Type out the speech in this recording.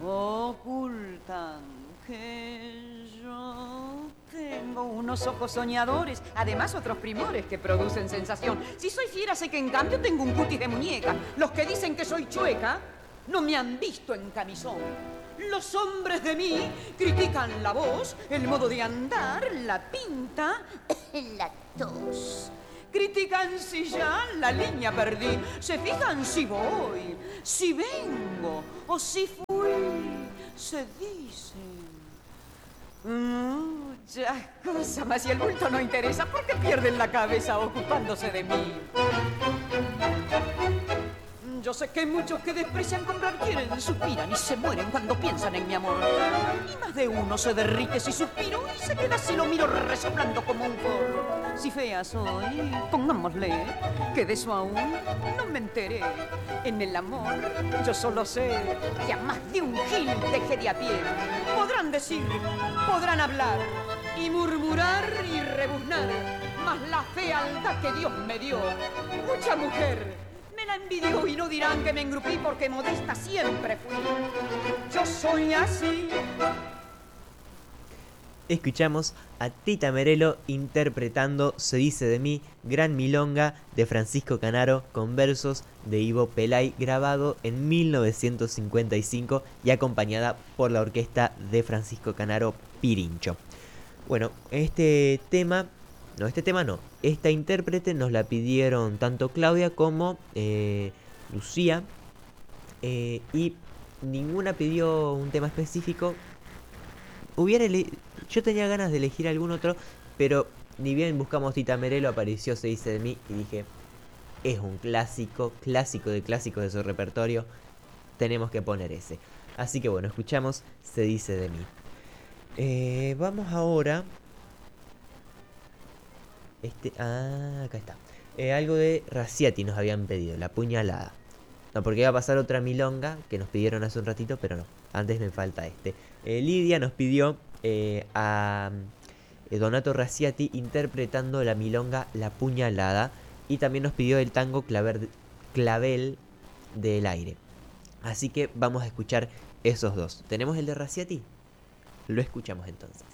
Ocultan que yo tengo unos ojos soñadores, además otros primores que producen sensación. Si soy fiera, sé que en cambio tengo un cutis de muñeca. Los que dicen que soy chueca no me han visto en camisón. Los hombres de mí critican la voz, el modo de andar, la pinta, la tos. Critican si ya la línea perdí, se fijan si voy, si vengo o si fui, se dicen muchas cosas, mas si el bulto no interesa, ¿por qué pierden la cabeza ocupándose de mí? Yo sé que hay muchos que desprecian comprar, quieren, suspiran y se mueren cuando piensan en mi amor. Y más de uno se derrite si suspiro y se queda si lo miro resoplando como un forro. Si fea soy, pongámosle, que de eso aún no me enteré. En el amor yo solo sé que a más de un gil dejé de a pie. Podrán decir, podrán hablar y murmurar y rebuznar, mas la fealdad que Dios me dio, mucha mujer me la envidió y no dirán que me engrupí porque modesta siempre fui. Yo soy así. Escuchamos a Tita Merelo interpretando Se dice de mí, Gran Milonga de Francisco Canaro con versos de Ivo Pelay, grabado en 1955 y acompañada por la orquesta de Francisco Canaro Pirincho. Bueno, esta intérprete nos la pidieron tanto Claudia como Lucía, y ninguna pidió un tema específico. Yo tenía ganas de elegir algún otro, pero ni bien buscamos Tita Merelo apareció Se dice de mí y dije, es un clásico de clásicos de su repertorio, tenemos que poner ese. Así que bueno, escuchamos Se dice de mí. Vamos ahora. Acá está. Algo de Raciati nos habían pedido, La puñalada. No, porque iba a pasar otra milonga que nos pidieron hace un ratito, pero no. Antes me falta este. Lidia nos pidió a Donato Raciati interpretando la milonga La puñalada. Y también nos pidió el tango Clavel del aire. Así que vamos a escuchar esos dos. ¿Tenemos el de Raciati? Lo escuchamos entonces.